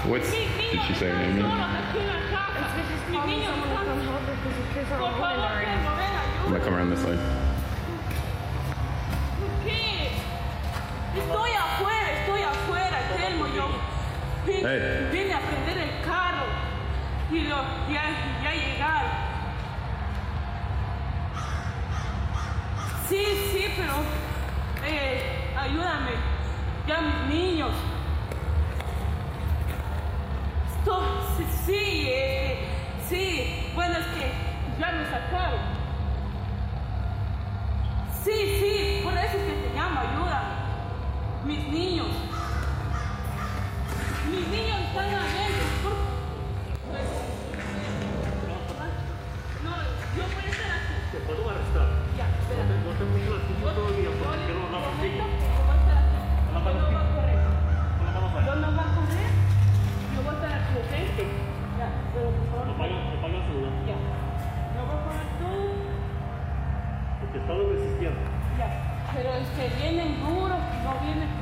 What's, did she say her name? Mis niños están... Por favor, Telmo, ven, I'm gonna come around this side. ¿Por qué? Estoy afuera, Telmo, yo vine a prender el carro y ya llegar. Sí, pero ayúdame, ya mis niños. Sí, bueno, es que ya me sacaron. Sí, por eso es que te llamo, ayúdame. Mis niños están adentro. No, yo voy a estar aquí. ¿Te puedo arrestar? Ya, espera. No te mucho aquí todo el día porque quiero hablar contigo. Yo voy a estar aquí. Yo no voy a correr. Yo no voy a correr. Yo voy a estar aquí, ¿ok? Ya, pero por favor. Me pagan su lugar. Ya. No voy a correr todo. Porque he estado resistiendo. Ya, pero es que vienen duros, no vienen